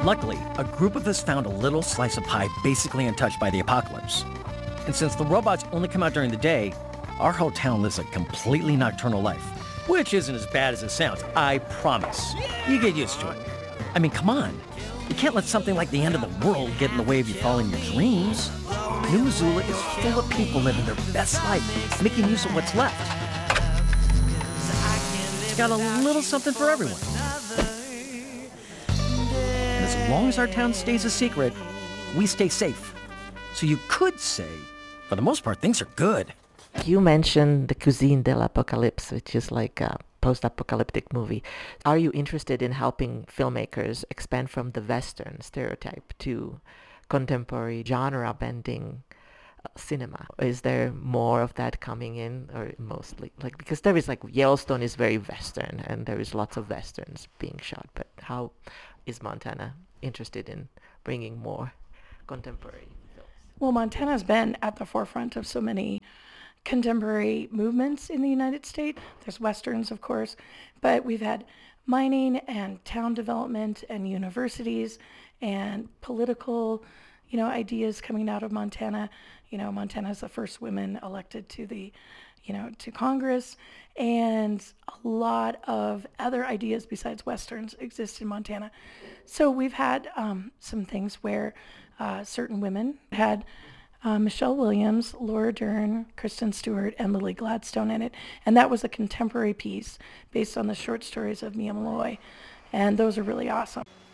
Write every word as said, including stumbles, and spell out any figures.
Luckily, a group of us found a little slice of pie basically untouched by the apocalypse. And since the robots only come out during the day, our whole town lives a completely nocturnal life. Which isn't as bad as it sounds, I promise. You get used to it. I mean, come on. You can't let something like the end of the world get in the way of you following your dreams. New Missoula is full of people living their best life, making use of what's left. It's got a little something for everyone. And as long as our town stays a secret, we stay safe. So you could say, for the most part, things are good. You mentioned the Cuisine de l'Apocalypse, which is like a post-apocalyptic movie. Are you interested in helping filmmakers expand from the Western stereotype to contemporary genre-bending uh, cinema? Is there more of that coming in, or mostly? Like, because there is like Yellowstone is very Western, and there is lots of Westerns being shot. But how is Montana interested in bringing more contemporary films? Well, Montana's been at the forefront of so many contemporary movements in the United States. There's Westerns, of course, but we've had mining and town development and universities and political, you know, ideas coming out of Montana. You know, Montana's the first woman elected to the, you know, to Congress, and a lot of other ideas besides Westerns exist in Montana. So we've had um, some things where uh, certain women had Uh, Michelle Williams, Laura Dern, Kristen Stewart, and Lily Gladstone in it. And that was a contemporary piece based on the short stories of Mia Malloy. And those are really awesome.